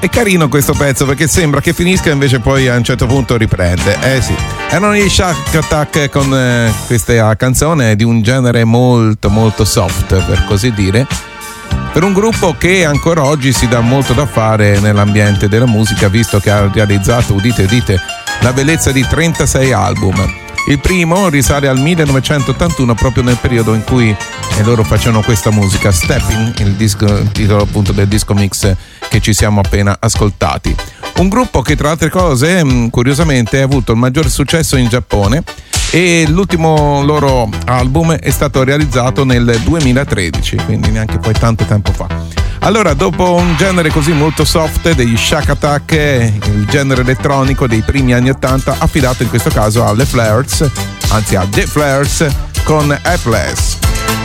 È carino questo pezzo perché sembra che finisca e invece poi a un certo punto riprende. Sì, erano gli Shack Attack con questa canzone di un genere molto molto soft, per così dire, per un gruppo che ancora oggi si dà molto da fare nell'ambiente della musica, visto che ha realizzato, udite udite, la bellezza di 36 album. Il primo risale al 1981, proprio nel periodo in cui loro facevano questa musica, Stepping, il titolo appunto del disco mix che ci siamo appena ascoltati. Un gruppo che tra altre cose, curiosamente, ha avuto il maggior successo in Giappone e l'ultimo loro album è stato realizzato nel 2013, quindi neanche poi tanto tempo fa. Allora, dopo un genere così molto soft degli Shack Attack, il genere elettronico dei primi anni 80, affidato in questo caso alle Flares, anzi a The Flares con Helpless.